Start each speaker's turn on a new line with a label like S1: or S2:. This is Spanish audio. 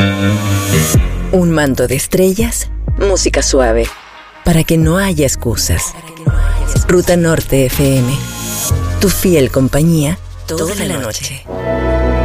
S1: Un manto de estrellas, música suave, para que no haya excusas. Ruta Norte FM, tu fiel compañía toda la noche.